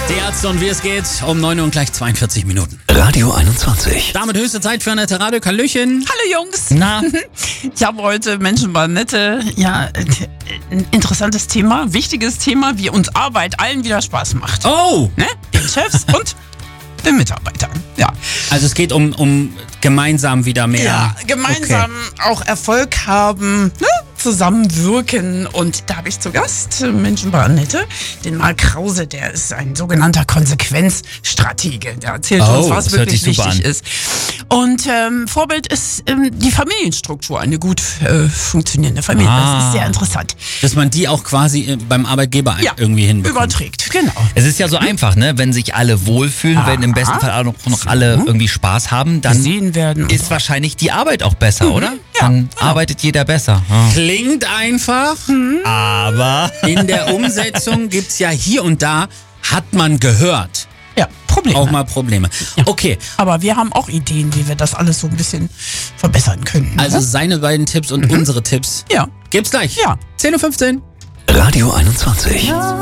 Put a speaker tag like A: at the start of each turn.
A: Die Ärzte und wie es geht, um 9 Uhr und gleich 42 Minuten.
B: Radio 21.
A: Damit höchste Zeit für Annette Radio. Hallöchen.
C: Hallo Jungs.
A: Na?
C: Ich habe heute Menschenbahnnette. Ja, ein interessantes Thema, wichtiges Thema, wie uns Arbeit allen wieder Spaß macht.
A: Oh!
C: Ne? Den Chefs und den Mitarbeitern. Ja.
A: Also es geht um gemeinsam wieder mehr.
C: Ja, gemeinsam auch Erfolg haben, ne? Zusammenwirken. Und da habe ich zu Gast Menschenbahnnette, den Marc Krause, der ist ein sogenannter Konsequenzstratege. Der erzählt uns, was
A: das hört
C: wirklich
A: sich super
C: wichtig
A: an.
C: ist. Und Vorbild ist die Familienstruktur, eine gut funktionierende Familie. Das ist sehr interessant.
A: Dass man die auch quasi beim Arbeitgeber
C: Ja,
A: irgendwie hinbekommt.
C: überträgt, genau.
D: Es ist ja so einfach, ne? Wenn sich alle wohlfühlen, wenn im besten Fall auch noch alle irgendwie Spaß haben, dann
C: Gesehen werden. und
D: ist wahrscheinlich die Arbeit auch besser, oder?
C: ja,
D: Dann
C: genau.
D: arbeitet jeder besser. Ja.
A: Klingt einfach,
D: Aber
A: in der Umsetzung gibt's ja hier und da, hat man gehört,
C: ja, Probleme.
A: auch mal Probleme. Okay,
C: Aber wir haben auch Ideen, wie wir das alles so ein bisschen verbessern können.
A: also
C: ne?
A: seine beiden Tipps und unsere Tipps
C: Ja.
A: gibt's gleich.
C: Ja.
A: 10:15 Uhr.
B: Radio 21.